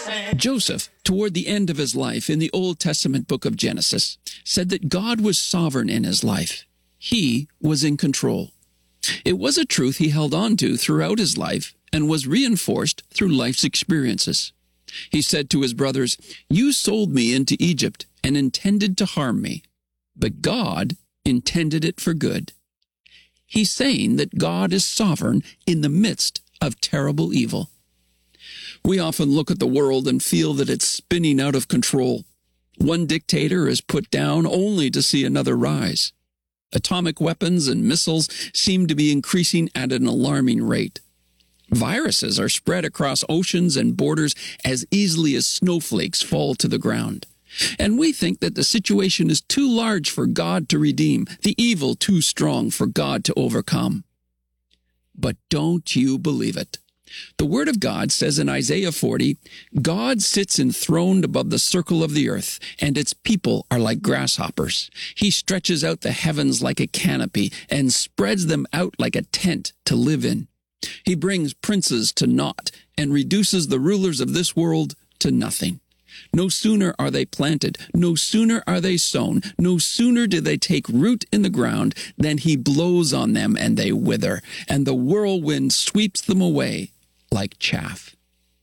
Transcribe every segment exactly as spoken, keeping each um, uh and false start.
Joseph, toward the end of his life in the Old Testament book of Genesis, said that God was sovereign in his life. He was in control. It was a truth he held on to throughout his life and was reinforced through life's experiences. He said to his brothers, "You sold me into Egypt and intended to harm me, but God intended it for good." He's saying that God is sovereign in the midst of terrible evil. We often look at the world and feel that it's spinning out of control. One dictator is put down only to see another rise. Atomic weapons and missiles seem to be increasing at an alarming rate. Viruses are spread across oceans and borders as easily as snowflakes fall to the ground. And we think that the situation is too large for God to redeem, the evil too strong for God to overcome. But don't you believe it. The Word of God says in Isaiah forty, "God sits enthroned above the circle of the earth, and its people are like grasshoppers. He stretches out the heavens like a canopy and spreads them out like a tent to live in. He brings princes to naught and reduces the rulers of this world to nothing. No sooner are they planted, no sooner are they sown, no sooner do they take root in the ground than he blows on them and they wither, and the whirlwind sweeps them away like chaff."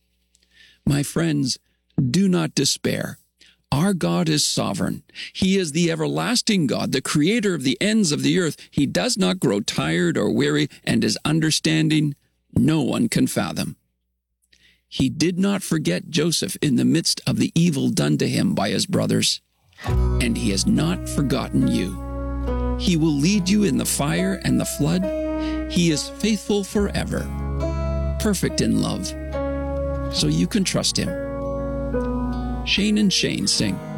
My friends, do not despair. Our God is sovereign. He is the everlasting God, the creator of the ends of the earth. He does not grow tired or weary, and his understanding no one can fathom. He did not forget Joseph in the midst of the evil done to him by his brothers, and he has not forgotten you. He will lead you in the fire and the flood. He is faithful forever, perfect in love, so you can trust him. Shane and Shane sing.